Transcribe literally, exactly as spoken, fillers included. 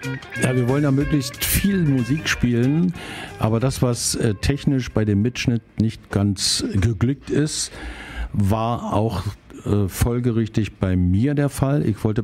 Ja, wir wollen ja möglichst viel Musik spielen, aber das, was äh, technisch bei dem Mitschnitt nicht ganz geglückt ist, war auch äh, folgerichtig bei mir der Fall. Ich wollte